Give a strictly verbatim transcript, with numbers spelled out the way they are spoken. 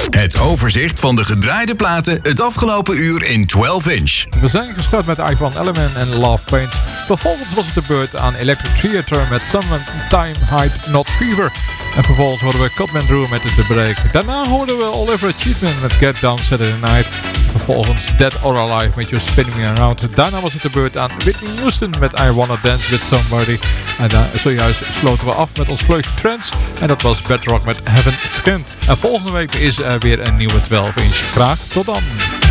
Het overzicht van de gedraaide platen het afgelopen uur in twaalf inch. We zijn gestart met Ivan Element en Love Paint. Vervolgens was het de beurt aan Electric Theatre met Summertime Height Not Fever. En vervolgens hoorden we Cutman Drew met The Break. Daarna hoorden we Oliver Cheatman met Get Down Saturday Night. Vervolgens Dead or Alive met You're Spinning Me Around. Daarna was het de beurt aan Whitney Houston met I Wanna Dance With Somebody. En daar, zojuist sloten we af met ons vleugje Trends. En dat was Bedrock met Heaven Sent. En volgende week is er weer een nieuwe twaalf inch. Graag tot dan.